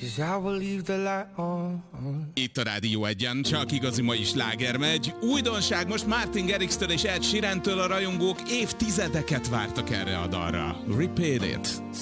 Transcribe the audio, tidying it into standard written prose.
Itt a Rádió Egyen csak igazi mai sláger megy. Újdonság most Martin Garrix-től és Ed Sheeran-től, a rajongók évtizedeket vártak erre a dalra. Repeat it.